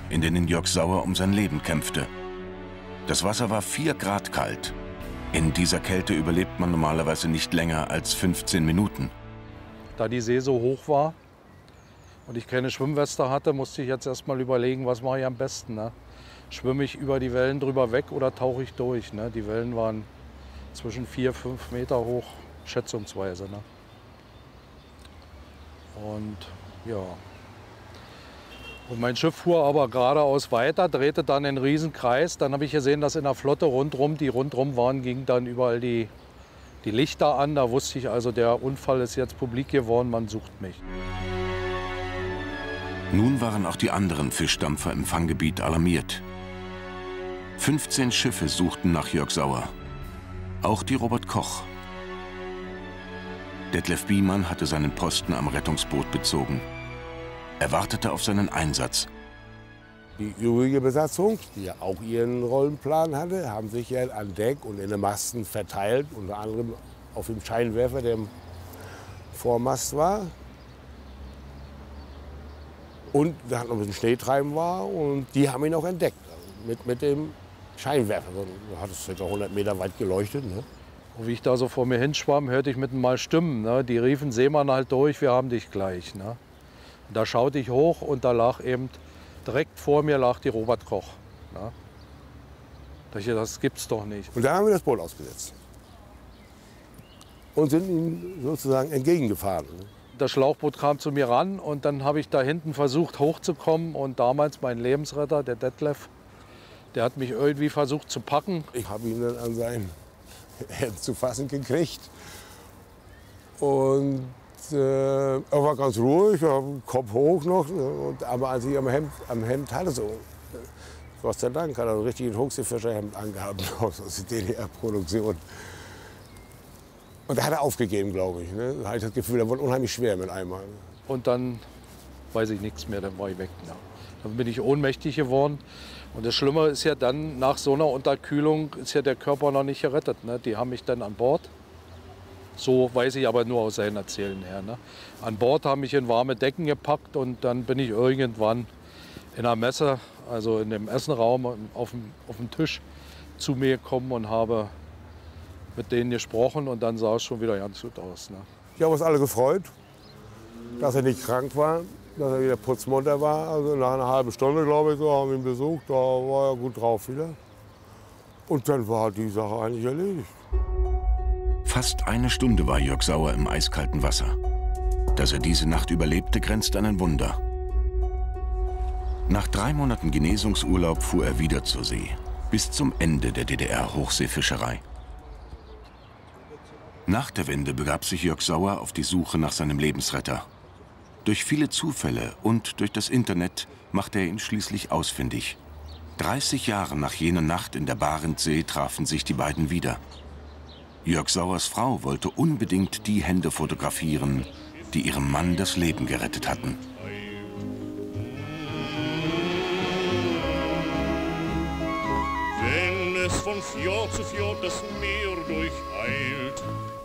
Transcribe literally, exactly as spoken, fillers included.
in denen Jörg Sauer um sein Leben kämpfte. Das Wasser war vier Grad kalt. In dieser Kälte überlebt man normalerweise nicht länger als fünfzehn Minuten. Da die See so hoch war und ich keine Schwimmweste hatte, musste ich jetzt erst mal überlegen, was mache ich am besten. Ne? Schwimme ich über die Wellen drüber weg oder tauche ich durch? Ne? Die Wellen waren zwischen vier, fünf Meter hoch, schätzungsweise. Ne? Und ja. Und mein Schiff fuhr aber geradeaus weiter, drehte dann einen riesen Kreis. Dann habe ich gesehen, dass in der Flotte rundrum, die rundrum waren, gingen dann überall die, die Lichter an. Da wusste ich also, der Unfall ist jetzt publik geworden, man sucht mich. Nun waren auch die anderen Fischdampfer im Fanggebiet alarmiert. fünfzehn Schiffe suchten nach Jörg Sauer. Auch die Robert Koch. Detlef Biemann hatte seinen Posten am Rettungsboot bezogen. Er wartete auf seinen Einsatz. Die übrige Besatzung, die ja auch ihren Rollenplan hatte, haben sich ja an Deck und in den Masten verteilt, unter anderem auf dem Scheinwerfer, der im Vormast war. Und da hat noch ein bisschen Schneetreiben war und die haben ihn auch entdeckt, mit, mit dem Scheinwerfer. Da hat es ca. hundert Meter weit geleuchtet. Ne? Und wie ich da so vor mir hinschwamm, hörte ich mitten mal Stimmen. Ne? Die riefen, Seemann, halt durch, wir haben dich gleich. Ne? Da schaute ich hoch und da lag eben, direkt vor mir lag die Robert Koch. Ne? Da ich, das gibt's doch nicht. Und da haben wir das Boot ausgesetzt. Und sind ihm sozusagen entgegengefahren. Das Schlauchboot kam zu mir ran und dann habe ich da hinten versucht hochzukommen. Und damals mein Lebensretter, der Detlef, der hat mich irgendwie versucht zu packen. Ich habe ihn dann an sein Hemd zu fassen gekriegt. Und Äh, er war ganz ruhig, Kopf hoch noch. Und, aber als ich am Hemd, am Hemd hatte, so, Gott sei Dank, hat er ein richtiges Hochseefischerhemd angehabt aus der D D R-Produktion. Und da hat er aufgegeben, glaube ich. Ne? Da hatte ich das Gefühl, er wurde unheimlich schwer mit einmal. Und dann weiß ich nichts mehr, dann war ich weg. Ja. Dann bin ich ohnmächtig geworden. Und das Schlimme ist ja dann, nach so einer Unterkühlung ist ja der Körper noch nicht gerettet. Ne? Die haben mich dann an Bord. So weiß ich aber nur aus seinen Erzählen her. Ne? An Bord haben mich in warme Decken gepackt und dann bin ich irgendwann in der Messe, also in dem Essenraum, auf dem, auf dem Tisch zu mir gekommen und habe mit denen gesprochen und dann sah es schon wieder ganz gut aus. Ne? Wir haben uns alle gefreut, dass er nicht krank war, dass er wieder putzmunter war. Also nach einer halben Stunde, glaube ich, so, haben wir ihn besucht, da war er gut drauf wieder. Und dann war die Sache eigentlich erledigt. Fast eine Stunde war Jörg Sauer im eiskalten Wasser. Dass er diese Nacht überlebte, grenzt an ein Wunder. Nach drei Monaten Genesungsurlaub fuhr er wieder zur See, bis zum Ende der D D R-Hochseefischerei. Nach der Wende begab sich Jörg Sauer auf die Suche nach seinem Lebensretter. Durch viele Zufälle und durch das Internet machte er ihn schließlich ausfindig. dreißig Jahre nach jener Nacht in der Barentssee trafen sich die beiden wieder. Jörg Sauers Frau wollte unbedingt die Hände fotografieren, die ihrem Mann das Leben gerettet hatten. Wenn es von Fjord zu Fjord das Meer durcheilt